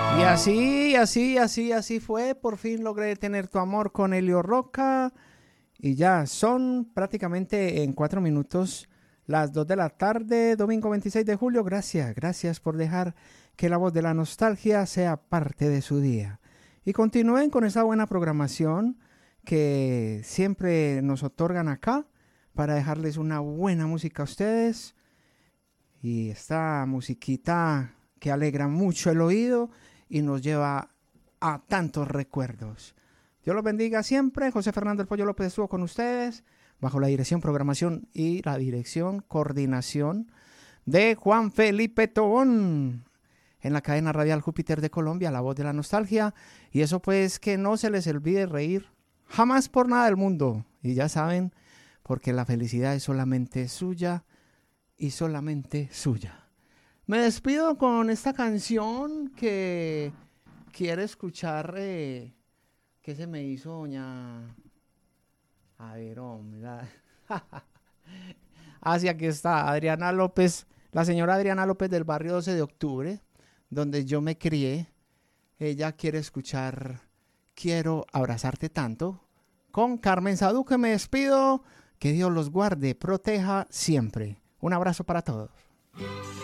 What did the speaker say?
Y así fue. Por fin logré tener tu amor con Elio Roca. Y ya son prácticamente en 4 minutos las 2 de la tarde, domingo 26 de julio. Gracias por dejar que la voz de la nostalgia sea parte de su día. Y continúen con esa buena programación que siempre nos otorgan acá para dejarles una buena música a ustedes. Y esta musiquita que alegra mucho el oído y nos lleva a tantos recuerdos. Dios los bendiga siempre. José Fernando El Pollo López estuvo con ustedes bajo la dirección, programación y la dirección, coordinación de Juan Felipe Tobón en la cadena radial Júpiter de Colombia, la voz de la nostalgia. Y eso pues, que no se les olvide reír jamás por nada del mundo. Y ya saben, porque la felicidad es solamente suya y solamente suya. Me despido con esta canción que quiere escuchar. ¿Qué se me hizo, doña? A ver, hombre. Sí, aquí está Adriana López, la señora Adriana López del barrio 12 de octubre, donde yo me crié. Ella quiere escuchar Quiero abrazarte tanto con Carmen Sadú, que me despido. Que Dios los guarde, proteja siempre. Un abrazo para todos.